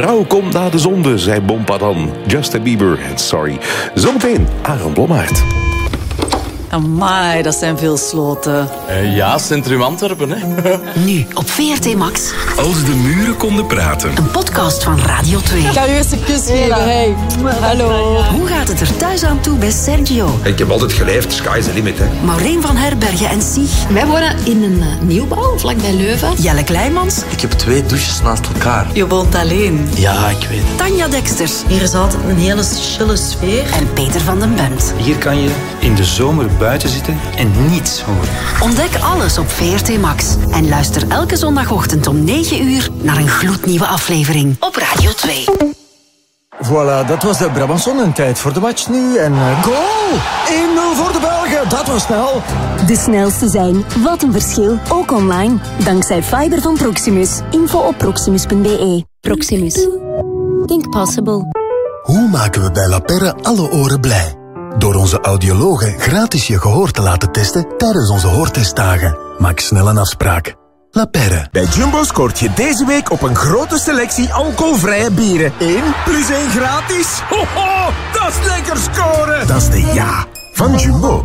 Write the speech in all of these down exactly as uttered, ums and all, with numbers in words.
Rouw komt na de zonde, zei Bompa dan. Justin Bieber en Sorry. Zometeen Aaron Blommaert. Amai, dat zijn veel sloten. Uh, ja, Centrum Antwerpen, hè. Nu op V R T Max. Als de muren konden praten. Een podcast van Radio twee. Ik ga u eens een kus geven, hey. Hallo. Hoe gaat het er thuis aan toe bij Sergio? Ik heb altijd geleefd, sky's the limit, hè. Maureen van Herbergen en Sieg. Wij wonen in een uh, nieuwbouw, vlakbij Leuven. Jelle Kleimans. Ik heb twee douches naast elkaar. Je woont alleen. Ja, ik weet het. Tanja Deksters. Hier is altijd een hele chille sfeer. En Peter van den Bent. Hier kan je in de zomer buiten zitten en niets horen. Ontdek alles op V R T Max. En luister elke zondagochtend om negen uur naar een gloednieuwe aflevering op Radio twee. Voilà, dat was de Brabanson en tijd voor de match nu. En uh, goal! één nul voor de Belgen, dat was snel. De snelste zijn, wat een verschil, ook online. Dankzij fiber van Proximus. Info op proximus punt b e. Proximus. Think possible. Hoe maken we bij La Perre alle oren blij? Door onze audiologen gratis je gehoor te laten testen tijdens onze hoortestdagen. Maak snel een afspraak. La Perre. Bij Jumbo scoort je deze week op een grote selectie alcoholvrije bieren. één plus één gratis. Ho, ho, dat is lekker scoren. Dat is de ja van Jumbo.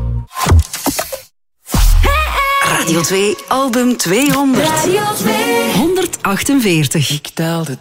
Radio twee, album tweehonderd. Radio twee. honderdachtenveertig. Ik telde